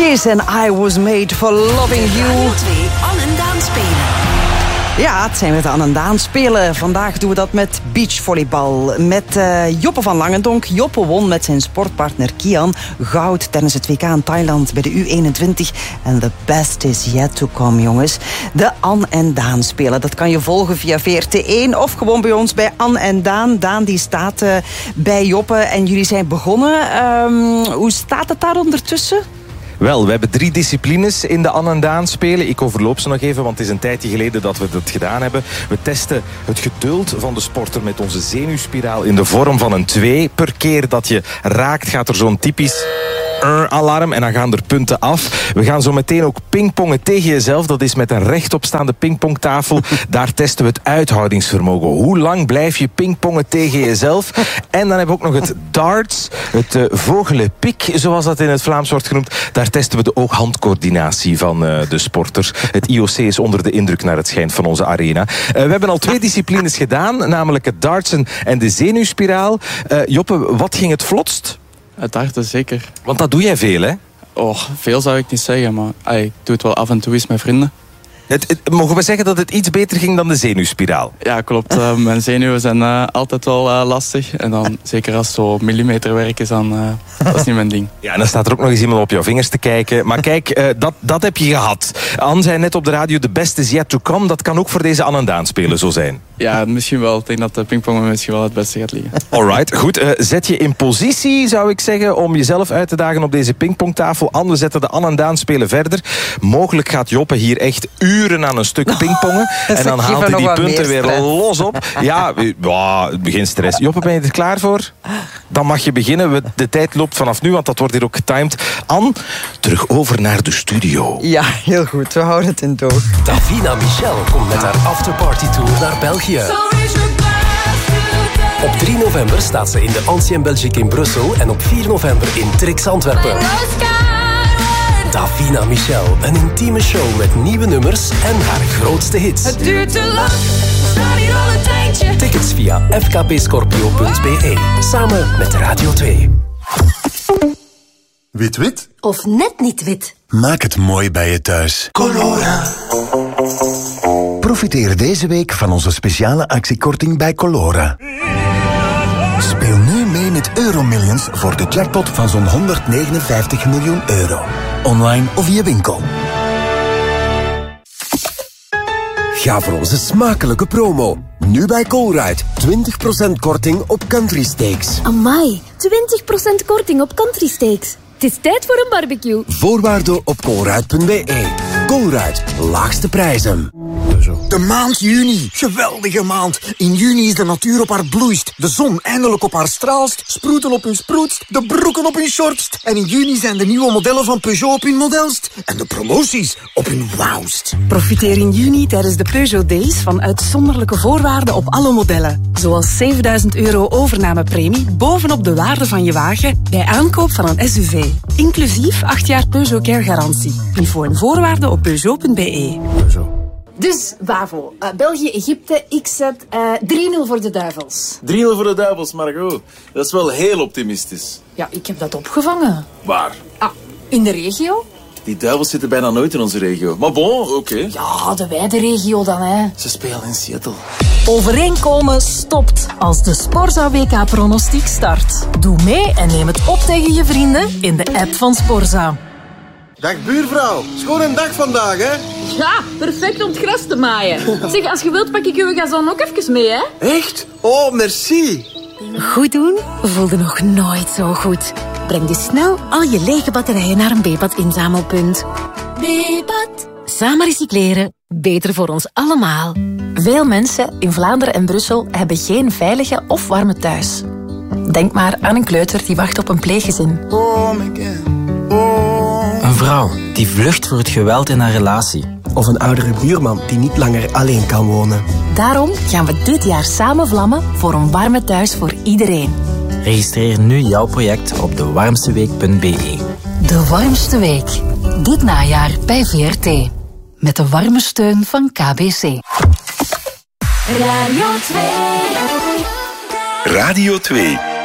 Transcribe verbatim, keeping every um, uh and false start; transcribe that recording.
Kiss and I Was Made for Loving You. Radio twee, Anne en Daan spelen. Ja, het zijn met Anne en Daan spelen. Vandaag doen we dat met beachvolleybal. Met uh, Joppe van Langendonk. Joppe won met zijn sportpartner Kian goud tijdens het W K in Thailand bij de U eenentwintig. En the best is yet to come, jongens. De Anne en Daan spelen. Dat kan je volgen via V R T één of gewoon bij ons bij Anne en Daan. Daan die staat uh, bij Joppe en jullie zijn begonnen. Um, hoe staat het daar ondertussen? Wel, we hebben drie disciplines in de Anne en Daan spelen. Ik overloop ze nog even, want het is een tijdje geleden dat we dat gedaan hebben. We testen het geduld van de sporter met onze zenuwspiraal in de vorm van een twee. Per keer dat je raakt gaat er zo'n typisch alarm en dan gaan er punten af. We gaan zo meteen ook pingpongen tegen jezelf. Dat is met een rechtopstaande pingpongtafel. Daar testen we het uithoudingsvermogen. Hoe lang blijf je pingpongen tegen jezelf? En dan hebben we ook nog het darts, het uh, vogelenpik, zoals dat in het Vlaams wordt genoemd. Daar testen we de oog-handcoördinatie van uh, de sporters. Het I O C is onder de indruk naar het schijnt van onze arena. Uh, we hebben al twee disciplines gedaan, namelijk het dartsen en de zenuwspiraal. Uh, Joppe, wat ging het vlotst? Het darten zeker. Want dat doe jij veel, hè? Oh, veel zou ik niet zeggen, maar ay, ik doe het wel af en toe eens met vrienden. Het, het, mogen we zeggen dat het iets beter ging dan de zenuwspiraal? Ja, klopt. Uh, mijn zenuwen zijn uh, altijd wel uh, lastig. En dan, zeker als het zo millimeterwerk is, dan uh, dat is niet mijn ding. Ja, en dan staat er ook nog eens iemand op jouw vingers te kijken. Maar kijk, uh, dat, dat heb je gehad. Anne zei net op de radio, the best is yet to come. Dat kan ook voor deze Anne en Daan spelen zo zijn. Ja, misschien wel. Ik denk dat de pingpong misschien wel het beste gaat liggen. Alright, goed. Uh, zet je in positie, zou ik zeggen, om jezelf uit te dagen op deze pingpongtafel. Anne, we zetten de Anne en Daan spelen verder. Mogelijk gaat Joppe hier echt uren aan een stuk pingpongen. En dan haalt hij die punten weer los op. Ja, uh, geen stress. Joppe, ben je er klaar voor? Dan mag je beginnen. De tijd loopt vanaf nu, want dat wordt hier ook getimed. Anne, terug over naar de studio. Ja, heel goed. We houden het in toog. Davina Michel komt met haar afterparty tour naar België. Op drie november staat ze in de Ancien Belgique in Brussel en op vier november in Trix Antwerpen. Davina Michel, een intieme show met nieuwe nummers en haar grootste hits. Het duurt te lang, we staan hier al een tijdje. Tickets via f k p scorpio punt b e, samen met Radio twee. Wit-wit? Of net niet wit. Maak het mooi bij je thuis. Colora. Profiteer deze week van onze speciale actiekorting bij Colora. Speel nu mee met Euromillions voor de jackpot van zo'n honderdnegenenvijftig miljoen euro. Online of via winkel. Ga voor onze smakelijke promo. Nu bij Colruyt. twintig procent korting op country steaks. Amai, twintig procent korting op country steaks. Het is tijd voor een barbecue. Voorwaarden op colruyt punt b e. Colruyt, laagste prijzen. De maand juni. Geweldige maand. In juni is de natuur op haar bloeist. De zon eindelijk op haar straalst. Sproeten op hun sproetst. De broeken op hun shortst. En in juni zijn de nieuwe modellen van Peugeot op hun modelst. En de promoties op hun wauwst. Profiteer in juni tijdens de Peugeot Days van uitzonderlijke voorwaarden op alle modellen. Zoals zevenduizend euro overnamepremie bovenop de waarde van je wagen bij aankoop van een S U V. Inclusief acht jaar Peugeot Care garantie. Info en voorwaarden op peugeot punt b e. Dus, Wavo, uh, België-Egypte, ik zet uh, drie nul voor de Duivels. drie nul voor de Duivels, Margot. Dat is wel heel optimistisch. Ja, ik heb dat opgevangen. Waar? Ah, in de regio? Die Duivels zitten bijna nooit in onze regio. Maar bon, oké. Okay. Ja, de wijde regio dan, hè. Ze spelen in Seattle. Overeenkomen stopt als de Sporza W K-pronostiek start. Doe mee en neem het op tegen je vrienden in de app van Sporza. Dag buurvrouw, schoon een dag vandaag, hè? Ja, perfect om het gras te maaien. Zeg, als je wilt pak ik uw gazon ook even mee, hè? Echt? Oh, merci. Goed doen voelde nog nooit zo goed. Breng dus snel al je lege batterijen naar een B-pad-inzamelpunt. B-pad. Samen recycleren, beter voor ons allemaal. Veel mensen in Vlaanderen en Brussel hebben geen veilige of warme thuis. Denk maar aan een kleuter die wacht op een pleeggezin. Oh my God. Oh. Een vrouw die vlucht voor het geweld in haar relatie. Of een oudere buurman die niet langer alleen kan wonen. Daarom gaan we dit jaar samen vlammen voor een warme thuis voor iedereen. Registreer nu jouw project op de warmste week punt b e. De Warmste Week. Dit najaar bij V R T. Met de warme steun van K B C. Radio twee. Radio twee.